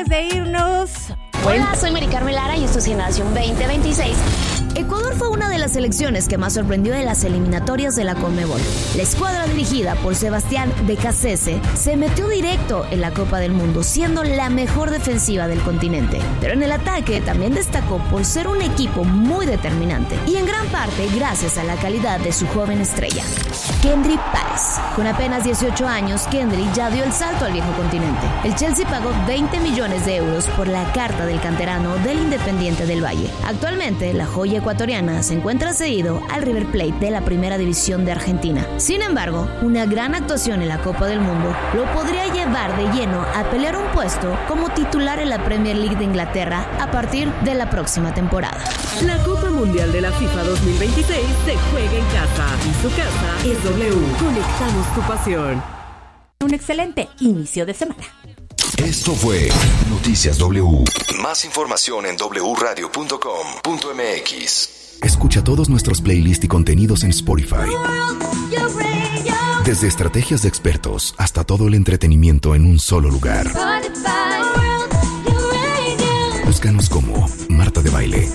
antes de irnos... Hola, soy Mari Carmen Lara y esto es Generación 2026. Ecuador fue una de las selecciones que más sorprendió en las eliminatorias de la Conmebol. La escuadra dirigida por Sebastián Becasese se metió directo en la Copa del Mundo, siendo la mejor defensiva del continente. Pero en el ataque también destacó por ser un equipo muy determinante y en gran parte gracias a la calidad de su joven estrella, Kendry Páez. Con apenas 18 años, Kendry ya dio el salto al viejo continente. El Chelsea pagó 20 millones de euros por la carta del canterano del Independiente del Valle. Actualmente, la joya ecuatoriana se encuentra cedido al River Plate de la Primera División de Argentina. Sin embargo, una gran actuación en la Copa del Mundo lo podría llevar de lleno a pelear un puesto como titular en la Premier League de Inglaterra a partir de la próxima temporada. La Copa Mundial de la FIFA 2026 se juega en casa y su casa es W. Conectamos tu pasión. Un excelente inicio de semana. Esto fue Noticias W. Más información en wradio.com.mx. Escucha todos nuestros playlists y contenidos en Spotify. Desde estrategias de expertos hasta todo el entretenimiento en un solo lugar. Búscanos como Marta de Baile.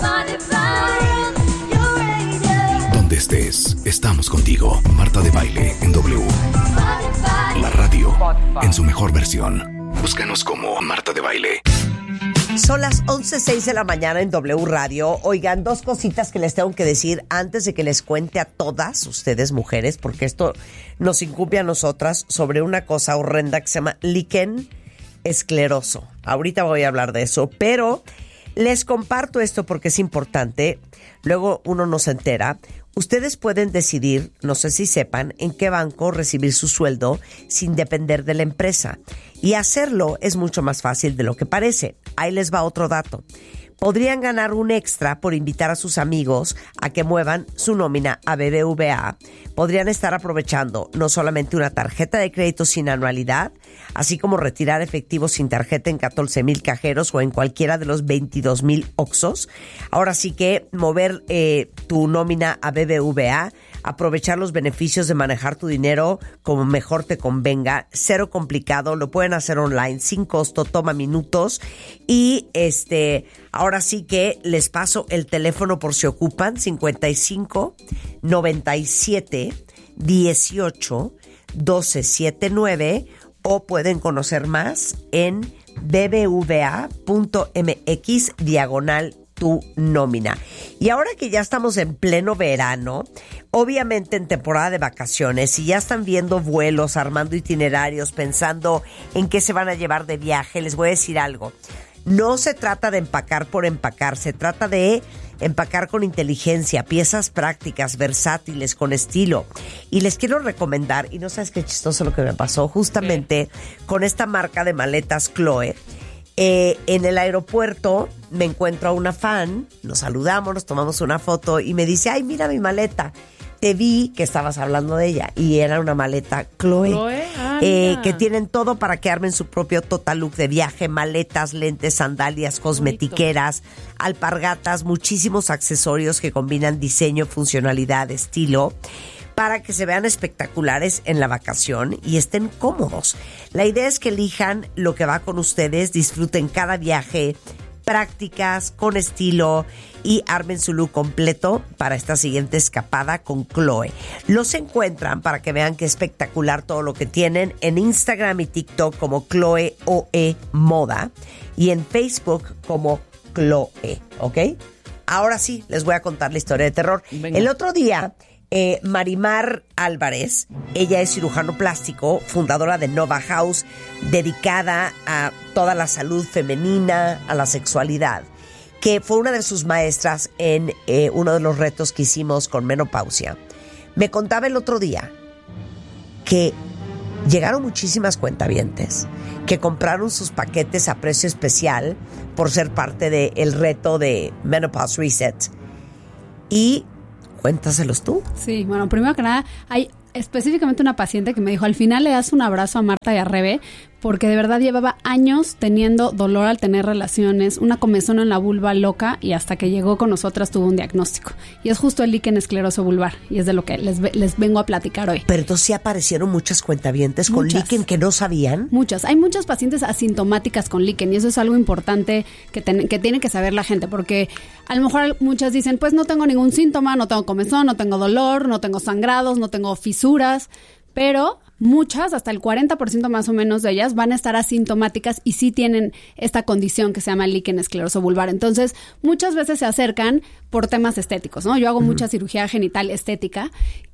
Donde estés, estamos contigo. Marta de Baile en W. La radio en su mejor versión. Búscanos como Marta de Baile. Son las 11:06 de la mañana en W Radio. Oigan, dos cositas que les tengo que decir antes de que les cuente a todas ustedes, mujeres, porque esto nos incumbe a nosotras sobre una cosa horrenda que se llama líquen escleroso. Ahorita voy a hablar de eso, pero les comparto esto porque es importante. Luego uno no se entera. Ustedes pueden decidir, no sé si sepan, en qué banco recibir su sueldo sin depender de la empresa. Y hacerlo es mucho más fácil de lo que parece. Ahí les va otro dato. Podrían ganar un extra por invitar a sus amigos a que muevan su nómina a BBVA. Podrían estar aprovechando no solamente una tarjeta de crédito sin anualidad, así como retirar efectivo sin tarjeta en 14,000 cajeros o en cualquiera de los 22,000 Oxxos. Ahora sí que mover tu nómina a BBVA, aprovechar los beneficios de manejar tu dinero como mejor te convenga, cero complicado, lo pueden hacer online, sin costo, toma minutos y ahora sí que les paso el teléfono por si ocupan, 55 97 18 12 79 o pueden conocer más en bbva.mx/tu nómina. Y ahora que ya estamos en pleno verano, obviamente en temporada de vacaciones, si ya están viendo vuelos, armando itinerarios, pensando en qué se van a llevar de viaje, les voy a decir algo. No se trata de empacar por empacar, se trata de empacar con inteligencia, piezas prácticas, versátiles, con estilo. Y les quiero recomendar, y no sabes qué chistoso lo que me pasó, justamente con esta marca de maletas Chloe. En el aeropuerto me encuentro a una fan, nos saludamos, nos tomamos una foto y me dice, ay, mira mi maleta. Te vi que estabas hablando de ella y era una maleta Chloe que tienen todo para que armen su propio total look de viaje, maletas, lentes, sandalias, cosmetiqueras, alpargatas, muchísimos accesorios que combinan diseño, funcionalidad, estilo, para que se vean espectaculares en la vacación y estén cómodos. La idea es que elijan lo que va con ustedes, disfruten cada viaje, prácticas, con estilo y armen su look completo para esta siguiente escapada con Chloe. Los encuentran para que vean qué espectacular todo lo que tienen en Instagram y TikTok como Chloe OE Moda y en Facebook como Chloe, ¿ok? Ahora sí, les voy a contar la historia de terror. Venga. El otro día, Marimar Álvarez, ella es cirujano plástico, fundadora de Nova House, dedicada a toda la salud femenina, a la sexualidad, que fue una de sus maestras en uno de los retos que hicimos con menopausia. Me contaba el otro día que llegaron muchísimas cuentavientes que compraron sus paquetes a precio especial por ser parte del reto de Menopause Reset. Y cuéntaselos tú. Sí, bueno, primero que nada, hay específicamente una paciente que me dijo, al final le das un abrazo a Marta y a Rebe, porque de verdad llevaba años teniendo dolor al tener relaciones, una comezón en la vulva loca, y hasta que llegó con nosotras tuvo un diagnóstico. Y es justo el líquen escleroso vulvar, y es de lo que les vengo a platicar hoy. Pero entonces sí aparecieron muchas cuentavientes con líquen que no sabían. Muchas. Hay muchas pacientes asintomáticas con líquen, y eso es algo importante que tiene que saber la gente, porque a lo mejor muchas dicen, pues no tengo ningún síntoma, no tengo comezón, no tengo dolor, no tengo sangrados, no tengo fisuras, pero muchas, hasta el 40% más o menos de ellas, van a estar asintomáticas y sí tienen esta condición que se llama líquen escleroso vulvar. Entonces, muchas veces se acercan por temas estéticos, ¿no? Yo hago mucha cirugía genital estética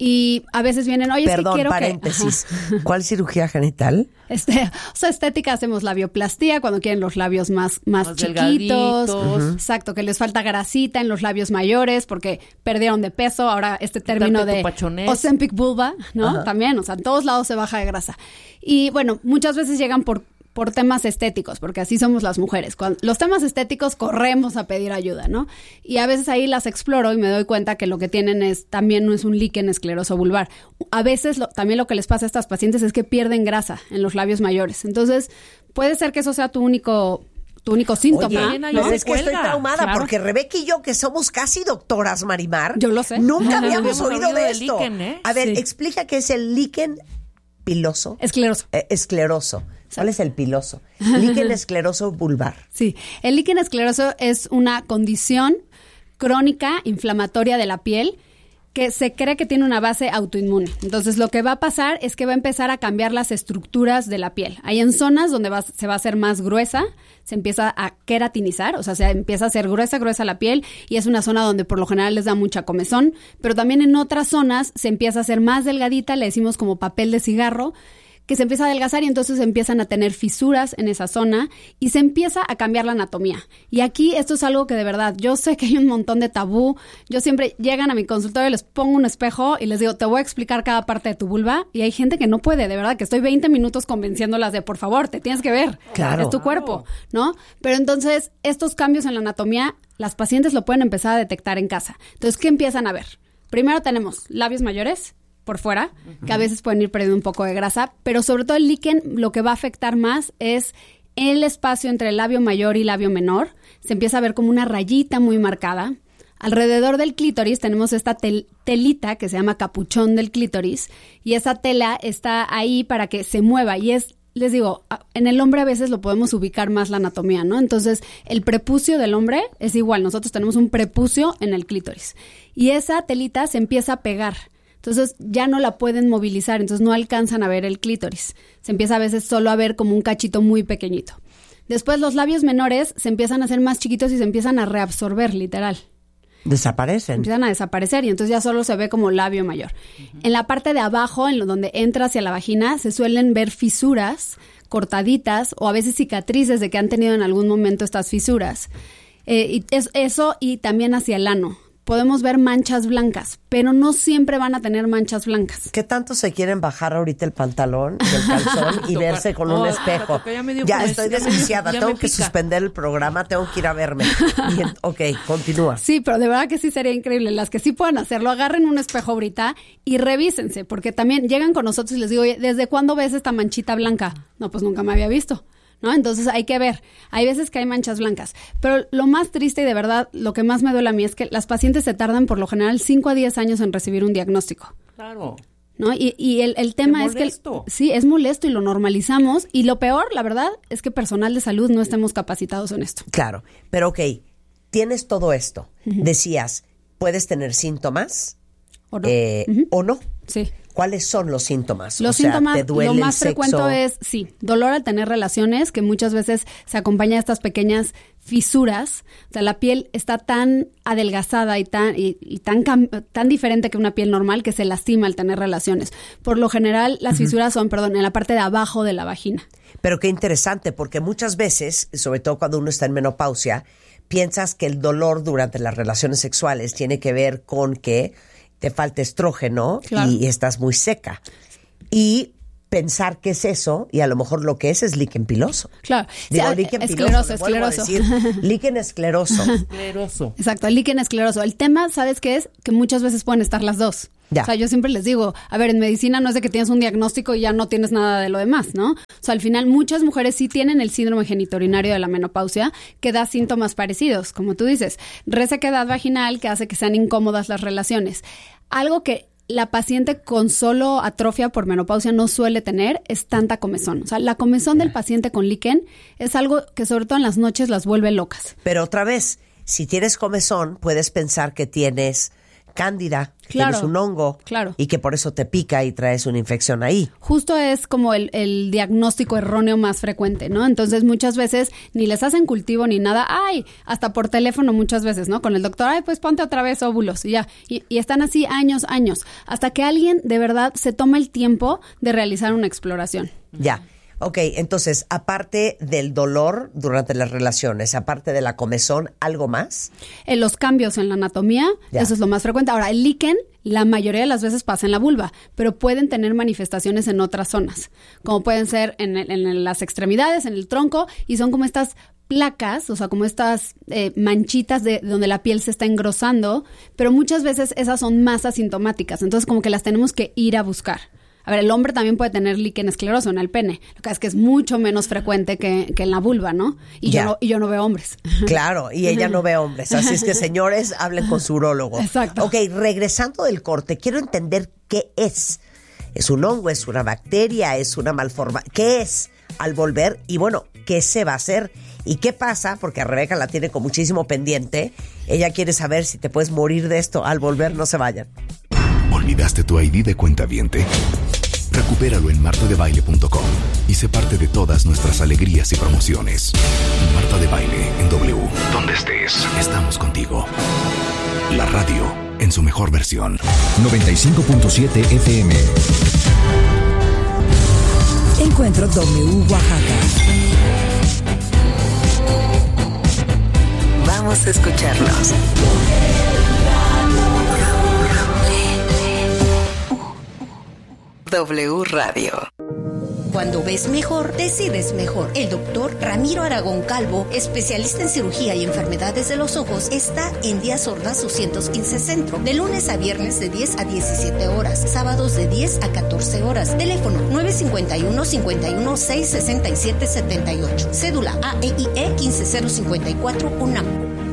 y a veces vienen, oye, Perdón, es que quiero paréntesis. ¿Cuál cirugía genital? O sea, estética, hacemos labioplastía cuando quieren los labios más chiquitos. Exacto, que les falta grasita en los labios mayores porque perdieron de peso. Ahora este término de Ozempic vulva, ¿no? Ajá. También, o sea, en todos lados se baja de grasa. Y bueno, muchas veces llegan por temas estéticos, porque así somos las mujeres. Cuando los temas estéticos corremos a pedir ayuda, ¿no? Y a veces ahí las exploro y me doy cuenta que lo que tienen también no es un líquen escleroso vulvar. A veces también lo que les pasa a estas pacientes es que pierden grasa en los labios mayores. Entonces, puede ser que eso sea tu único síntoma. Oye, ¿no? Es que estoy traumada porque Rebeca y yo, que somos casi doctoras, Marimar, yo lo sé. Nunca habíamos oído de esto. Líquen, ¿eh? A ver, explica qué es el líquen piloso. Escleroso. Escleroso. ¿Cuál es el piloso? Líquen escleroso vulvar. Sí, el líquen escleroso es una condición crónica inflamatoria de la piel que se cree que tiene una base autoinmune. Entonces, lo que va a pasar es que va a empezar a cambiar las estructuras de la piel. Hay en zonas donde se va a hacer más gruesa, se empieza a queratinizar, o sea, se empieza a hacer gruesa la piel, y es una zona donde por lo general les da mucha comezón, pero también en otras zonas se empieza a hacer más delgadita, le decimos como papel de cigarro, que se empieza a adelgazar y entonces empiezan a tener fisuras en esa zona y se empieza a cambiar la anatomía. Y aquí esto es algo que de verdad, yo sé que hay un montón de tabú. Yo siempre llegan a mi consultorio, les pongo un espejo y les digo, te voy a explicar cada parte de tu vulva, y hay gente que no puede, de verdad, que estoy 20 minutos convenciéndolas de, por favor, te tienes que ver. Claro. Es tu cuerpo, ¿no? Pero entonces, estos cambios en la anatomía, las pacientes lo pueden empezar a detectar en casa. Entonces, ¿qué empiezan a ver? Primero tenemos labios mayores por fuera, que a veces pueden ir perdiendo un poco de grasa, pero sobre todo el líquen lo que va a afectar más es el espacio entre el labio mayor y labio menor. Se empieza a ver como una rayita muy marcada. Alrededor del clítoris tenemos esta telita que se llama capuchón del clítoris, y esa tela está ahí para que se mueva, y les digo, en el hombre a veces lo podemos ubicar más la anatomía, ¿no? Entonces, el prepucio del hombre es igual, nosotros tenemos un prepucio en el clítoris, y esa telita se empieza a pegar. Entonces ya no la pueden movilizar, entonces no alcanzan a ver el clítoris. Se empieza a veces solo a ver como un cachito muy pequeñito. Después los labios menores se empiezan a hacer más chiquitos y se empiezan a reabsorber, literal. Desaparecen. Empiezan a desaparecer y entonces ya solo se ve como labio mayor. En la parte de abajo, donde entra hacia la vagina, se suelen ver fisuras cortaditas o a veces cicatrices de que han tenido en algún momento estas fisuras. Eso y también hacia el ano. Podemos ver manchas blancas, pero no siempre van a tener manchas blancas. ¿Qué tanto se quieren bajar ahorita el pantalón y el calzón y verse con un espejo? Ya estoy desquiciada, tengo que suspender el programa, tengo que ir a verme. Bien, ok, continúa. Sí, pero de verdad que sí sería increíble. Las que sí puedan hacerlo, agarren un espejo ahorita y revísense, porque también llegan con nosotros y les digo, oye, ¿desde cuándo ves esta manchita blanca? No, pues nunca me había visto, ¿no? Entonces hay que ver. Hay veces que hay manchas blancas. Pero lo más triste y de verdad lo que más me duele a mí es que las pacientes se tardan por lo general 5 a 10 años en recibir un diagnóstico. Claro. ¿No? Y el tema es que sí, es molesto y lo normalizamos. Y lo peor, la verdad, es que personal de salud no estemos capacitados en esto. Claro. Pero ok, tienes todo esto. Decías, ¿puedes tener síntomas? ¿O no? ¿O no? Sí. ¿Cuáles son los síntomas? Los síntomas, ¿te duele lo más frecuente es, sí, dolor al tener relaciones, que muchas veces se acompaña de estas pequeñas fisuras. O sea, la piel está tan adelgazada y tan diferente que una piel normal que se lastima al tener relaciones. Por lo general, las fisuras son, en la parte de abajo de la vagina. Pero qué interesante, porque muchas veces, sobre todo cuando uno está en menopausia, piensas que el dolor durante las relaciones sexuales tiene que ver con que te falta estrógeno, claro, y estás muy seca. Y pensar que es eso, y a lo mejor lo que es líquen piloso. Claro. Digo, líquen escleroso, piloso. Líquen escleroso. Escleroso. Exacto, el líquen escleroso. El tema, ¿sabes qué es? Que muchas veces pueden estar las dos. Ya. O sea, yo siempre les digo, a ver, en medicina no es de que tienes un diagnóstico y ya no tienes nada de lo demás, ¿no? O sea, al final muchas mujeres sí tienen el síndrome genitourinario de la menopausia que da síntomas parecidos, como tú dices, resequedad vaginal que hace que sean incómodas las relaciones. Algo que la paciente con solo atrofia por menopausia no suele tener es tanta comezón. O sea, la comezón del paciente con líquen es algo que sobre todo en las noches las vuelve locas. Pero otra vez, si tienes comezón, puedes pensar que tienes cándida, que tienes un hongo, y que por eso te pica y traes una infección ahí. Justo es como el diagnóstico erróneo más frecuente, ¿no? Entonces muchas veces ni les hacen cultivo ni nada, hasta por teléfono muchas veces, ¿no? Con el doctor, pues ponte otra vez óvulos y ya. Y están así años, hasta que alguien de verdad se toma el tiempo de realizar una exploración. Ya. Ok, entonces, aparte del dolor durante las relaciones, aparte de la comezón, ¿algo más? Los cambios en la anatomía, eso es lo más frecuente. Ahora, el líquen, la mayoría de las veces pasa en la vulva, pero pueden tener manifestaciones en otras zonas, como pueden ser en las extremidades, en el tronco, y son como estas placas, o sea, como estas manchitas de donde la piel se está engrosando, pero muchas veces esas son más asintomáticas, entonces como que las tenemos que ir a buscar. A ver, el hombre también puede tener líquen escleroso en el pene. Lo que pasa es que es mucho menos frecuente que en la vulva, ¿no? Y yo no veo hombres. Claro, y ella no ve hombres. Así es que, señores, hablen con su urólogo. Exacto. Ok, regresando del corte, quiero entender qué es. ¿Es un hongo? ¿Es una bacteria? ¿Es una malformación? ¿Qué es al volver? Y bueno, ¿qué se va a hacer? ¿Y qué pasa? Porque a Rebeca la tiene con muchísimo pendiente. Ella quiere saber si te puedes morir de esto al volver. No se vayan. ¿Olvidaste tu ID de cuentaviente? Recupéralo en martadebaile.com y sé parte de todas nuestras alegrías y promociones. Marta de Baile en W. Donde estés, estamos contigo. La radio en su mejor versión. 95.7 FM. Encuentro W Oaxaca. Vamos a escucharnos. W Radio. Cuando ves mejor, decides mejor. El doctor Ramiro Aragón Calvo, especialista en cirugía y enfermedades de los ojos, está en Díaz Ordaz 215 Centro, de lunes a viernes de 10 a 17 horas, sábados de 10 a 14 horas. Teléfono 951-51-667-78. Cédula AEIE 15054 UNAM.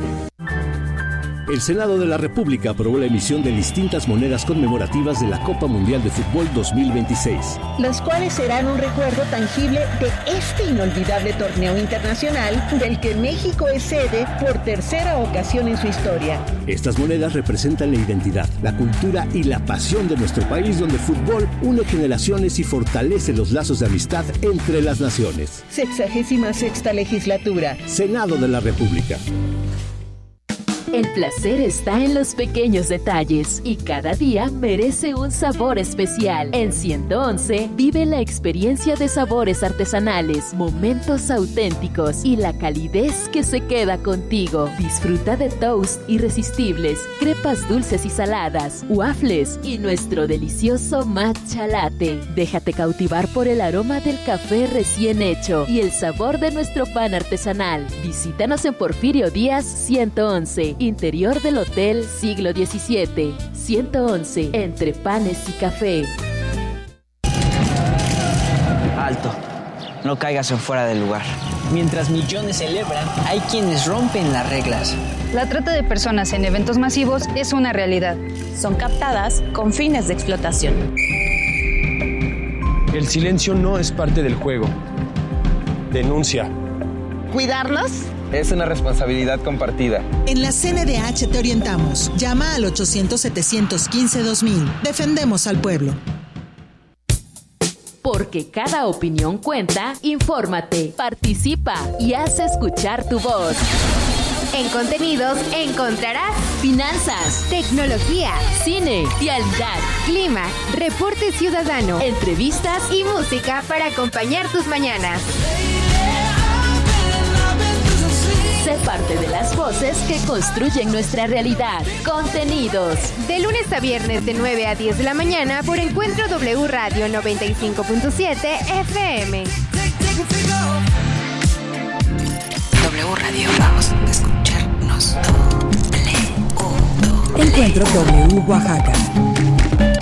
El Senado de la República aprobó la emisión de distintas monedas conmemorativas de la Copa Mundial de Fútbol 2026. Las cuales serán un recuerdo tangible de este inolvidable torneo internacional del que México es sede por tercera ocasión en su historia. Estas monedas representan la identidad, la cultura y la pasión de nuestro país, donde el fútbol une generaciones y fortalece los lazos de amistad entre las naciones. 66ª legislatura. Senado de la República. El placer está en los pequeños detalles y cada día merece un sabor especial. En 111 vive la experiencia de sabores artesanales, momentos auténticos y la calidez que se queda contigo. Disfruta de toast irresistibles, crepas dulces y saladas, waffles y nuestro delicioso matcha latte. Déjate cautivar por el aroma del café recién hecho y el sabor de nuestro pan artesanal. Visítanos en Porfirio Díaz 111. Interior del Hotel Siglo XVII, 111, entre panes y café. Alto, no caigas en fuera del lugar. Mientras millones celebran, hay quienes rompen las reglas. La trata de personas en eventos masivos es una realidad. Son captadas con fines de explotación. El silencio no es parte del juego. Denuncia. ¿Cuidarnos? Es una responsabilidad compartida. En la CNDH te orientamos. Llama al 800-715-2000. Defendemos al pueblo. Porque cada opinión cuenta, infórmate, participa y haz escuchar tu voz. En contenidos encontrarás finanzas, tecnología, cine, vialidad, clima, reporte ciudadano, entrevistas y música para acompañar tus mañanas. Sé parte de las voces que construyen nuestra realidad. Contenidos. De lunes a viernes de 9 a 10 de la mañana por Encuentro W Radio 95.7 FM. W Radio, vamos a escucharnos. Encuentro W Oaxaca.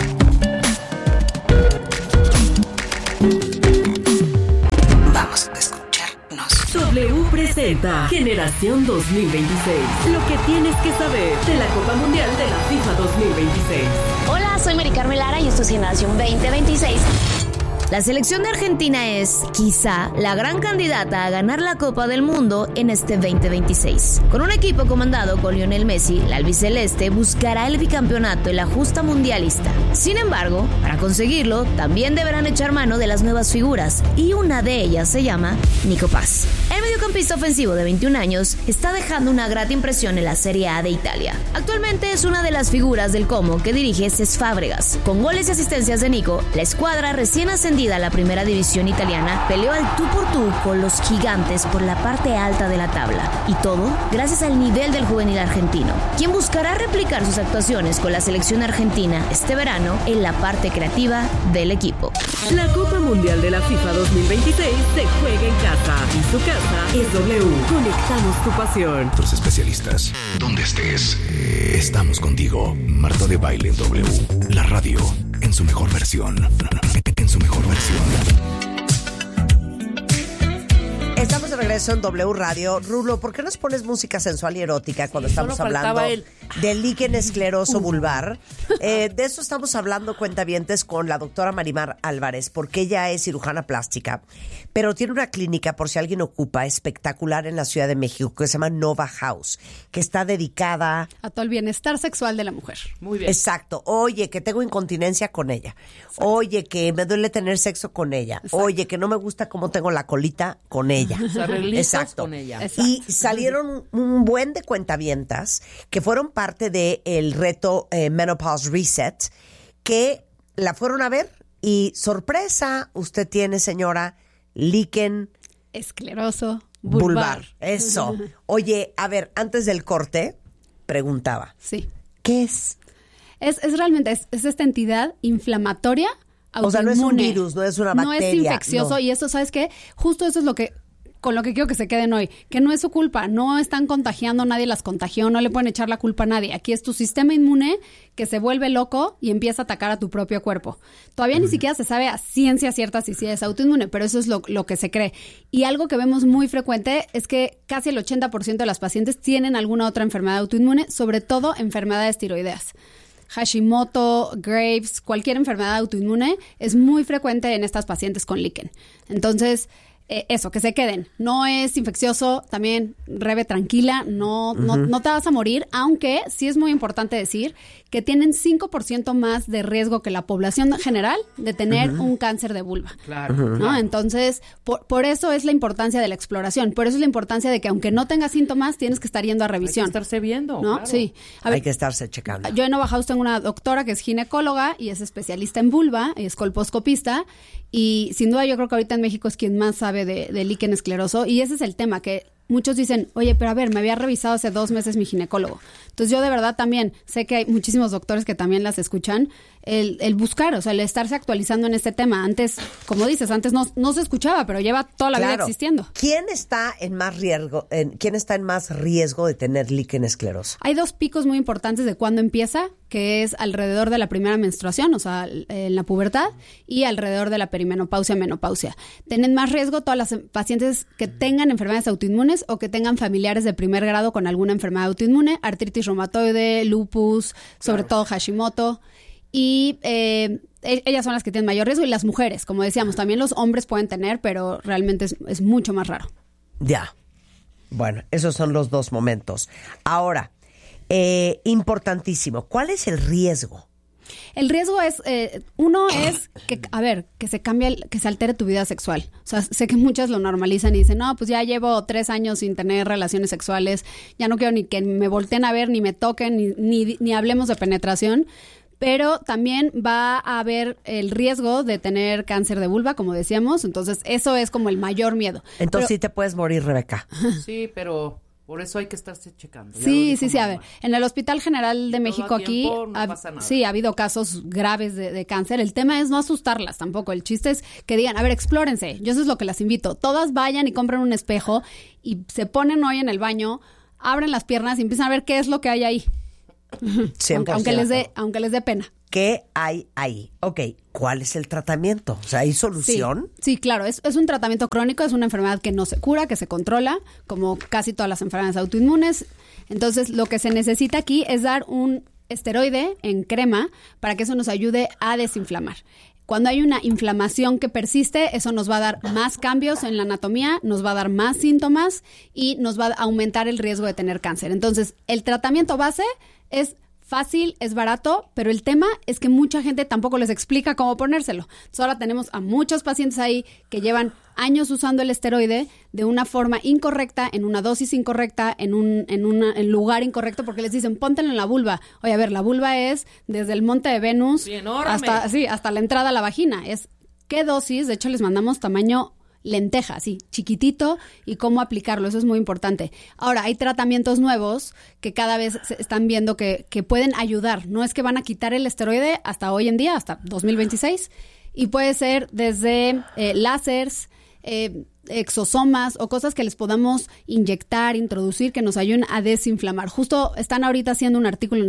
presenta Generación 2026. Lo que tienes que saber de la Copa Mundial de la FIFA 2026. Hola, soy Mari Carmen Lara y esto es Generación 2026. La selección de Argentina es, quizá, la gran candidata a ganar la Copa del Mundo en este 2026. Con un equipo comandado con Lionel Messi, la albiceleste buscará el bicampeonato en la justa mundialista. Sin embargo, para conseguirlo, también deberán echar mano de las nuevas figuras, y una de ellas se llama Nico Paz. El mediocampista ofensivo de 21 años está dejando una grata impresión en la Serie A de Italia. Actualmente es una de las figuras del Como que dirige Cesc Fábregas. Con goles y asistencias de Nico, la escuadra recién ascendida a la primera división italiana peleó al tú por tú con los gigantes por la parte alta de la tabla. Y todo gracias al nivel del juvenil argentino, quien buscará replicar sus actuaciones con la selección argentina este verano en la parte creativa del equipo. La Copa Mundial de la FIFA 2026 se juega en casa y su casa es W. Conectamos tu pasión. Nuestros especialistas, donde estés, estamos contigo. Marta de Baile en W. La radio en su mejor versión. En su mejor versión. Estamos de regreso en W Radio. Rulo, ¿por qué nos pones música sensual y erótica cuando estamos hablando del líquen escleroso vulvar? De eso estamos hablando, cuentavientes, con la doctora Marimar Álvarez, porque ella es cirujana plástica, pero tiene una clínica, por si alguien ocupa, espectacular en la Ciudad de México, que se llama Nova House, que está dedicada a todo el bienestar sexual de la mujer. Muy bien. Exacto. Oye, que tengo incontinencia con ella. Exacto. Oye, que me duele tener sexo con ella. Exacto. Oye, que no me gusta cómo tengo la colita con ella. O sea, exacto. Con ella. Exacto. Y salieron un buen de cuentavientas que fueron parte del reto Menopause Reset, que la fueron a ver y sorpresa, usted tiene, señora, líquen escleroso vulvar. Eso. Oye, a ver, antes del corte, preguntaba. Sí. ¿Qué es? Es realmente, es esta entidad inflamatoria autoinmune. O sea, no es un virus, no es una bacteria. No es infeccioso, no. Y eso, ¿sabes qué? Justo eso es con lo que quiero que se queden hoy, que no es su culpa, no están contagiando, nadie las contagió, no le pueden echar la culpa a nadie. Aquí es tu sistema inmune que se vuelve loco y empieza a atacar a tu propio cuerpo. Todavía ni siquiera se sabe a ciencia cierta si sí es autoinmune, pero eso es lo que se cree. Y algo que vemos muy frecuente es que casi el 80% de las pacientes tienen alguna otra enfermedad autoinmune, sobre todo enfermedades tiroideas. Hashimoto, Graves, cualquier enfermedad autoinmune es muy frecuente en estas pacientes con líquen. Entonces, eso, que se queden. No es infeccioso, también, Rebe, tranquila, no te vas a morir, aunque sí es muy importante decir que tienen 5% más de riesgo que la población general de tener un cáncer de vulva. Claro. ¿No? Claro. Entonces, por eso es la importancia de la exploración, por eso es la importancia de que aunque no tengas síntomas, tienes que estar yendo a revisión. Hay que estarse viendo, ¿no? Claro. Sí. Hay que estarse checando. Yo en Nova House tengo una doctora que es ginecóloga y es especialista en vulva, es colposcopista, y sin duda yo creo que ahorita en México es quien más sabe de líquen escleroso, y ese es el tema, que muchos dicen, oye, pero a ver, me había revisado hace 2 meses mi ginecólogo. Entonces yo de verdad también sé que hay muchísimos doctores que también las escuchan, el buscar, o sea, el estarse actualizando en este tema. Antes, como dices, antes no se escuchaba, pero lleva toda la vida existiendo. ¿Quién está en más riesgo de tener líquen escleroso? Hay 2 picos muy importantes de cuándo empieza, que es alrededor de la primera menstruación, o sea, en la pubertad, y alrededor de la perimenopausia, menopausia. Tienen más riesgo todas las pacientes que tengan enfermedades autoinmunes o que tengan familiares de primer grado con alguna enfermedad autoinmune, artritis reumatoide, lupus, sobre todo Hashimoto. Y ellas son las que tienen mayor riesgo, y las mujeres, como decíamos, también los hombres pueden tener, pero realmente es mucho más raro. Ya. Bueno, esos son los 2 momentos. Ahora, importantísimo, ¿cuál es el riesgo? El riesgo es, uno es que se cambie, que se altere tu vida sexual. O sea, sé que muchas lo normalizan y dicen, no, pues ya llevo 3 años sin tener relaciones sexuales, ya no quiero ni que me volteen a ver, ni me toquen, ni hablemos de penetración. Pero también va a haber el riesgo de tener cáncer de vulva, como decíamos. Entonces, eso es como el mayor miedo. Entonces, sí te puedes morir, Rebeca. Sí, pero por eso hay que estarse checando. Sí. A ver, en el Hospital General de México aquí, sí, ha habido casos graves de cáncer. El tema es no asustarlas tampoco. El chiste es que digan, a ver, explórense. Yo eso es lo que las invito. Todas vayan y compren un espejo y se ponen hoy en el baño, abren las piernas y empiezan a ver qué es lo que hay ahí. 100%. Aunque les dé pena. ¿Qué hay ahí? Ok, ¿cuál es el tratamiento? O sea, ¿hay solución? Sí, claro, es un tratamiento crónico, es una enfermedad que no se cura, que se controla, como casi todas las enfermedades autoinmunes. Entonces, lo que se necesita aquí es dar un esteroide en crema para que eso nos ayude a desinflamar. Cuando hay una inflamación que persiste, eso nos va a dar más cambios en la anatomía, nos va a dar más síntomas y nos va a aumentar el riesgo de tener cáncer. Entonces, el tratamiento base es fácil, es barato, pero el tema es que mucha gente tampoco les explica cómo ponérselo. Entonces, ahora tenemos a muchos pacientes ahí que llevan años usando el esteroide de una forma incorrecta, en una dosis incorrecta, en un lugar incorrecto, porque les dicen, póntelo en la vulva. Oye, a ver, la vulva es desde el monte de Venus hasta la entrada a la vagina. Es qué dosis, de hecho les mandamos tamaño lenteja, así, chiquitito, y cómo aplicarlo, eso es muy importante. Ahora, hay tratamientos nuevos que cada vez se están viendo que pueden ayudar, no es que van a quitar el esteroide hasta hoy en día, hasta 2026, y puede ser desde láseres, exosomas o cosas que les podamos inyectar, introducir, que nos ayuden a desinflamar. Justo están ahorita haciendo un artículo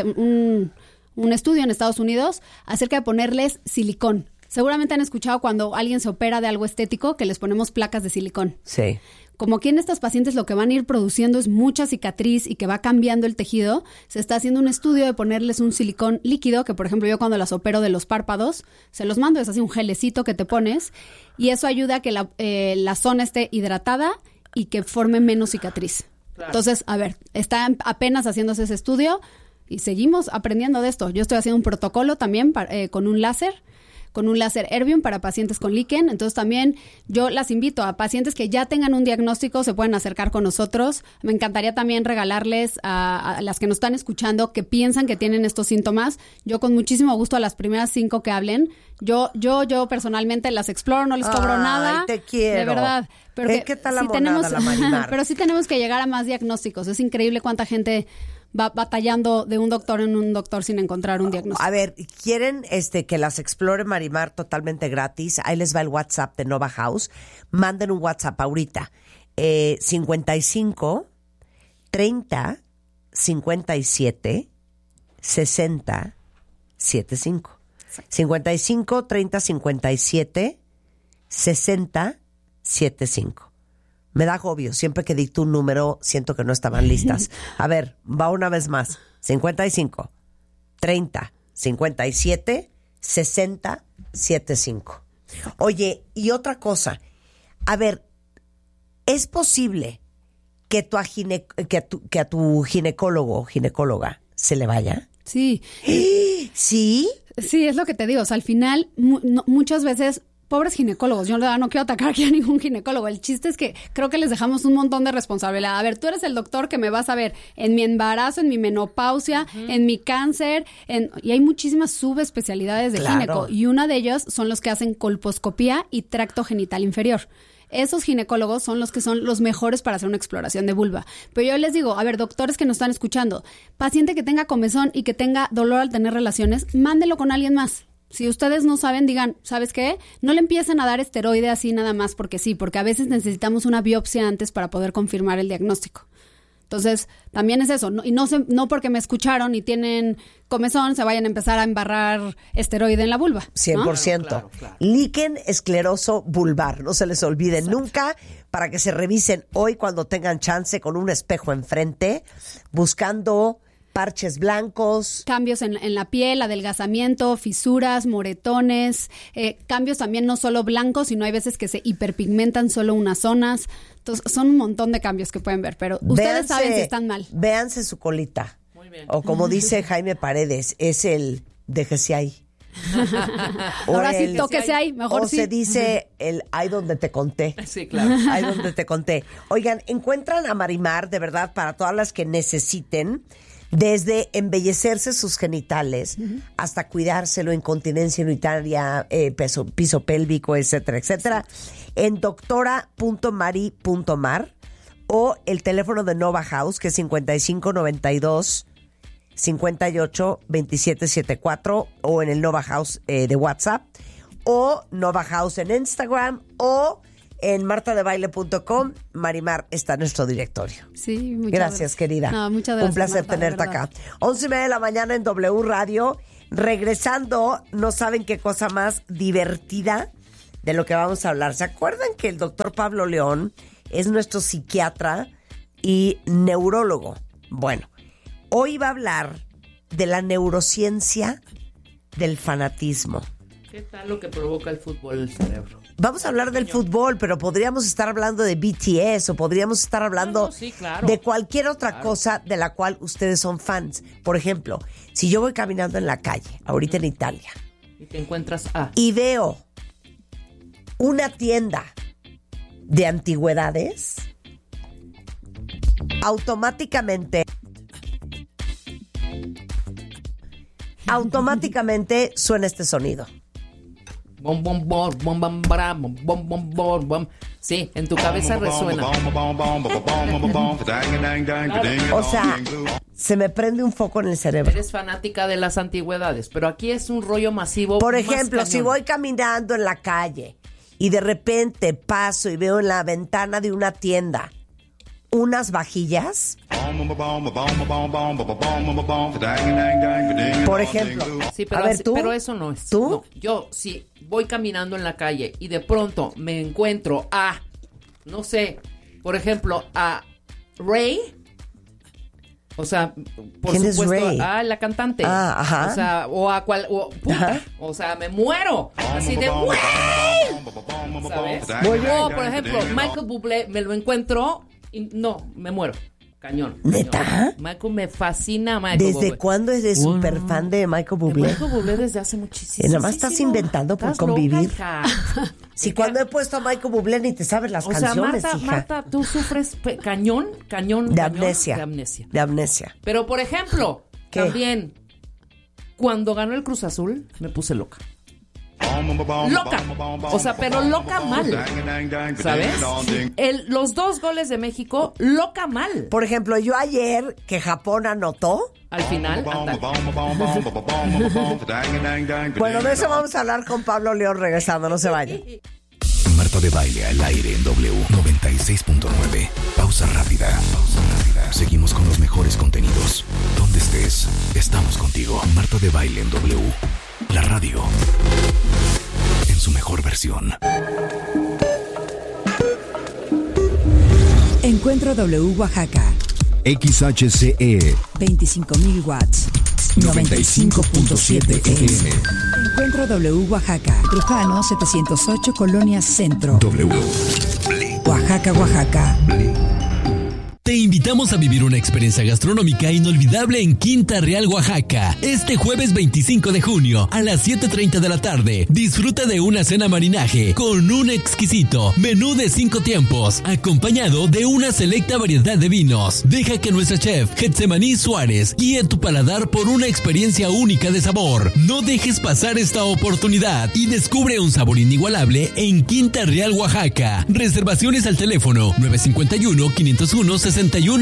un estudio en Estados Unidos acerca de ponerles silicón. Seguramente han escuchado cuando alguien se opera de algo estético que les ponemos placas de silicón. Sí. Como aquí en estas pacientes lo que van a ir produciendo es mucha cicatriz y que va cambiando el tejido, se está haciendo un estudio de ponerles un silicón líquido, que por ejemplo yo cuando las opero de los párpados, se los mando, es así un gelecito que te pones y eso ayuda a que la zona esté hidratada y que forme menos cicatriz. Claro. Entonces, a ver, está apenas haciéndose ese estudio y seguimos aprendiendo de esto. Yo estoy haciendo un protocolo también con un láser Erbium para pacientes con líquen. Entonces también yo las invito a pacientes que ya tengan un diagnóstico, se pueden acercar con nosotros. Me encantaría también regalarles a las que nos están escuchando que piensan que tienen estos síntomas. Yo con muchísimo gusto a las primeras 5 que hablen, yo personalmente las exploro, no les cobro nada. Te quiero. De verdad. Pero ¿Qué tal la monada, la Marimar? Pero sí tenemos que llegar a más diagnósticos. Es increíble cuánta gente va batallando de un doctor en un doctor sin encontrar un diagnóstico. A ver, ¿quieren que las explore Marimar totalmente gratis? Ahí les va el WhatsApp de Nova House. Manden un WhatsApp ahorita. 55 30 57 60 75. 55 30 57 60 75. Me da agobio. Siempre que dicto un número, siento que no estaban listas. A ver, va una vez más. 55, 30, 57, 60, 75. Oye, y otra cosa. A ver, ¿es posible que a tu ginecólogo o ginecóloga se le vaya? Sí. ¿Sí? Sí, es lo que te digo. O sea, al final, muchas veces... Pobres ginecólogos, yo no quiero atacar aquí a ningún ginecólogo. El chiste es que creo que les dejamos un montón de responsabilidad. A ver, tú eres el doctor que me vas a ver en mi embarazo, en mi menopausia, en mi cáncer, y hay muchísimas subespecialidades de gineco. Y una de ellas son los que hacen colposcopía y tracto genital inferior. Esos ginecólogos son los mejores para hacer una exploración de vulva. Pero yo les digo, a ver, doctores que nos están escuchando, paciente que tenga comezón y que tenga dolor al tener relaciones, mándelo con alguien más. Si ustedes no saben, digan, ¿sabes qué? No le empiecen a dar esteroide así nada más porque sí, porque a veces necesitamos una biopsia antes para poder confirmar el diagnóstico. Entonces, también es eso. Y no porque me escucharon y tienen comezón, se vayan a empezar a embarrar esteroide en la vulva, ¿no? 100%. Claro. Líquen escleroso vulvar. No se les olvide nunca, para que se revisen hoy cuando tengan chance con un espejo enfrente, buscando... parches blancos. Cambios en la piel, adelgazamiento, fisuras, moretones, cambios también no solo blancos, sino hay veces que se hiperpigmentan solo unas zonas. Entonces, son un montón de cambios que pueden ver, pero ustedes saben si están mal. Véanse su colita. Muy bien. O como dice Jaime Paredes, es el déjese ahí. Ahora sí, tóquese ahí, mejor o sí. O se dice el ay donde te conté. Sí, claro. Ay donde te conté. Oigan, encuentran a Marimar, de verdad, para todas las que necesiten, desde embellecerse sus genitales hasta cuidárselo, incontinencia urinaria, piso pélvico, etcétera, etcétera, en doctora.mari.mar o el teléfono de Nova House, que es 5592 58 27 74, o en el Nova House de WhatsApp, o Nova House en Instagram, o en martadebaile.com. Marimar está en nuestro directorio. Sí, muchas gracias, querida. No, muchas gracias. Un placer Marta, tenerte acá. 11:30 de la mañana en W Radio. Regresando, no saben qué cosa más divertida de lo que vamos a hablar. ¿Se acuerdan que el doctor Pablo León es nuestro psiquiatra y neurólogo? Bueno, hoy va a hablar de la neurociencia del fanatismo. ¿Qué tal lo que provoca el fútbol en el cerebro? Vamos a hablar del fútbol, pero podríamos estar hablando de BTS o podríamos estar hablando de cualquier otra cosa de la cual ustedes son fans. Por ejemplo, si yo voy caminando en la calle, ahorita en Italia, y te encuentras y veo una tienda de antigüedades, automáticamente suena este sonido. Bom, bom, bom, bom, bom, bom, bom, bom, bom, bom. Sí, en tu cabeza resuena. O sea, se me prende un foco en el cerebro. Eres fanática de las antigüedades, pero aquí es un rollo masivo. Por ejemplo, si voy caminando en la calle y de repente paso y veo en la ventana de una tienda unas vajillas. Por ejemplo. Sí, pero, a ver, ¿tú? Pero eso no es. ¿Tú? No, yo sí voy caminando en la calle y de pronto me encuentro a, no sé, por ejemplo, a Ray. O sea, por ¿quién supuesto, es Ray? La cantante. Ah, ajá. O sea, o a cual, puta, o sea, me muero. Así de ¡güey! ¿Sabes? Muy bien. O, por ejemplo, Michael Bublé, me lo encuentro y no, me muero. Cañón. ¿Neta? Michael, me fascina Michael Bublé. ¿Desde cuándo eres súper fan de Michael Bublé? De Michael Bublé desde hace muchísimo. Nada más estás inventando por convivir. Loca, si cuando he puesto a Michael Bublé ni te sabes las canciones, hija. Marta, tú sufres cañón de amnesia. De amnesia. Pero, por ejemplo, también, cuando ganó el Cruz Azul, me puse loca. Loca, o sea, pero loca mal, ¿sabes? Los 2 goles de México, loca mal. Por ejemplo, yo ayer que Japón anotó, al final, bueno, de eso vamos a hablar con Pablo León regresando, no se vayan. Marta de Baile al aire en W 96.9. Pausa rápida. Seguimos con los mejores contenidos. Donde estés, estamos contigo. Marta de Baile en W. La radio en su mejor versión. Encuentro W Oaxaca. XHCE 25.000 watts. 95.7 FM. Encuentro W Oaxaca. Trujano 708 Colonia Centro. W. Oaxaca, Oaxaca. Te invitamos a vivir una experiencia gastronómica inolvidable en Quinta Real, Oaxaca. Este jueves 25 de junio a las 7:30 de la tarde. Disfruta de una cena marinaje con un exquisito menú de 5 tiempos, acompañado de una selecta variedad de vinos. Deja que nuestra chef, Getsemaní Suárez, guíe tu paladar por una experiencia única de sabor. No dejes pasar esta oportunidad y descubre un sabor inigualable en Quinta Real, Oaxaca. Reservaciones al teléfono 951-501-6104.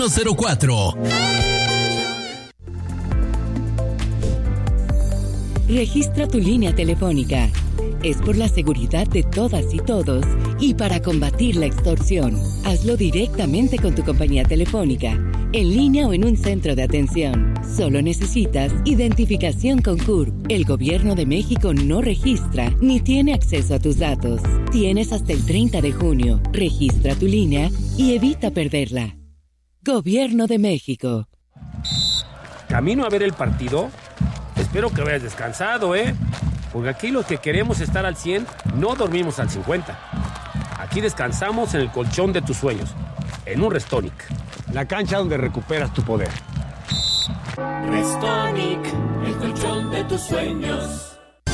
Registra tu línea telefónica. Es por la seguridad de todas y todos y para combatir la extorsión. Hazlo directamente con tu compañía telefónica, en línea o en un centro de atención. Solo necesitas identificación con CURP. El Gobierno de México no registra ni tiene acceso a tus datos. Tienes hasta el 30 de junio. Registra tu línea y evita perderla. Gobierno de México. ¿Camino a ver el partido? Espero que vayas descansado, porque aquí los que queremos estar al 100 no dormimos al 50. Aquí descansamos en el colchón de tus sueños, en un Restonic. La cancha donde recuperas tu poder. Restonic, el colchón de tus sueños.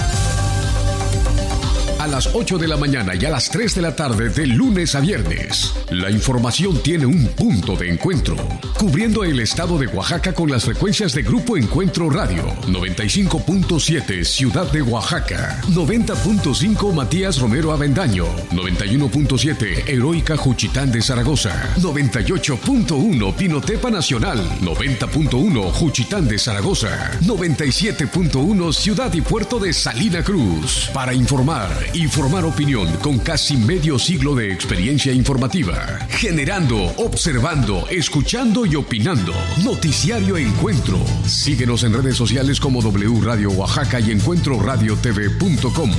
A las 8 de la mañana y a las 3 de la tarde de lunes a viernes, la información tiene un punto de encuentro. cubriendo el estado de Oaxaca con las frecuencias de Grupo Encuentro Radio. 95.7 Ciudad de Oaxaca, 90.5 Matías Romero Avendaño, 91.7 Heroica Juchitán de Zaragoza, 98.1 Pinotepa Nacional, 90.1 Juchitán de Zaragoza, 97.1 Ciudad y Puerto de Salina Cruz. Para informar y formar opinión con casi medio siglo de experiencia informativa, generando, observando, escuchando y opinando. Noticiario Encuentro. Síguenos en redes sociales como W Radio Oaxaca y encuentroradiotv.com.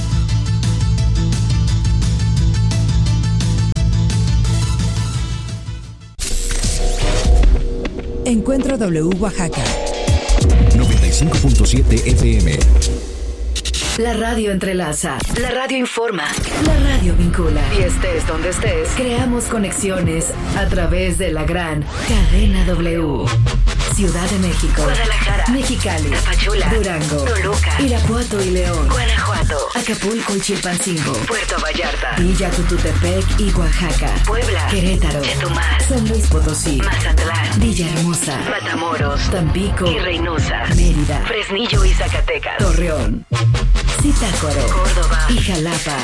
Encuentro W Oaxaca 95.7 FM. La radio entrelaza, la radio informa, la radio vincula. Y estés donde estés, creamos conexiones a través de la gran cadena W. Ciudad de México, Guadalajara, Mexicali, Tapachula, Durango, Toluca, Irapuato y León, Guanajuato, Acapulco y Chilpancingo, Puerto Vallarta, Villa Tututepec y Oaxaca, Puebla, Querétaro, Chetumal, San Luis Potosí, Mazatlán, Villahermosa, Matamoros, Tampico y Reynosa, Mérida, Fresnillo y Zacatecas, Torreón, Zitácuaro, Córdoba y Jalapa.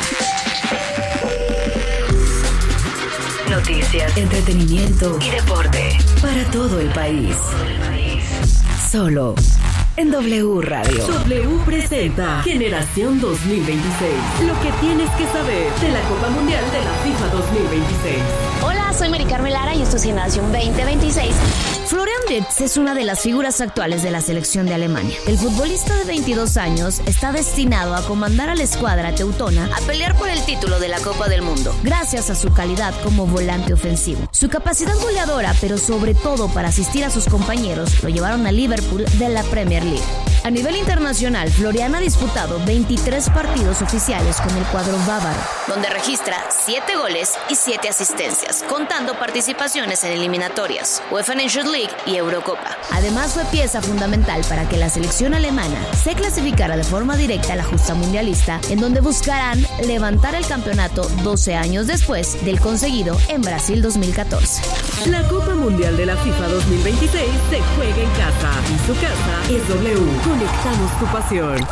Noticias, entretenimiento y deporte para todo el país. Solo en W Radio. W presenta Generación 2026. Lo que tienes que saber de la Copa Mundial de la FIFA 2026. Hola, soy Mari Carmen Lara y esto es Generación 2026. Florian Wirtz es una de las figuras actuales de la selección de Alemania. El futbolista de 22 años está destinado a comandar a la escuadra teutona a pelear por el título de la Copa del Mundo, gracias a su calidad como volante ofensivo. Su capacidad goleadora, pero sobre todo para asistir a sus compañeros, lo llevaron a Liverpool de la Premier League. A nivel internacional, Florian ha disputado 23 partidos oficiales con el cuadro bávaro, donde registra 7 goles y 7 asistencias, contando participaciones en eliminatorias, UEFA Nations League y Eurocopa. Además, fue pieza fundamental para que la selección alemana se clasificara de forma directa a la justa mundialista, en donde buscarán levantar el campeonato 12 años después del conseguido en Brasil 2014. La Copa Mundial de la FIFA 2026 se juega en casa y su casa es W. Conectamos tu pasión.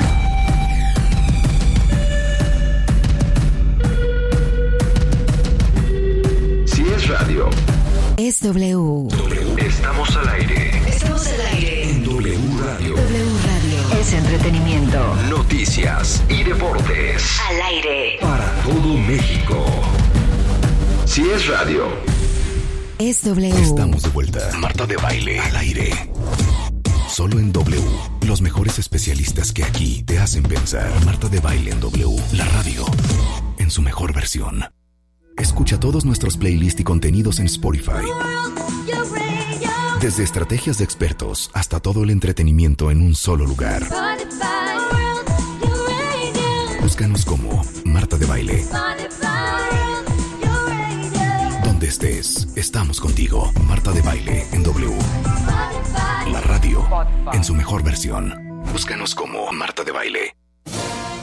Si es radio, es W. Estamos al aire. Estamos al aire. En W Radio. W Radio. Es entretenimiento. Noticias y deportes. Al aire. Para todo México. Si es radio, es W. Estamos de vuelta. Marta de Baile al aire. Solo en W. Los mejores especialistas que aquí te hacen pensar. Marta de Baile en W. La radio. En su mejor versión. Escucha todos nuestros playlists y contenidos en Spotify. Desde estrategias de expertos hasta todo el entretenimiento en un solo lugar. Búscanos como Marta de Baile. Donde estés, estamos contigo. Marta de Baile en W. La radio en su mejor versión. Búscanos como Marta de Baile.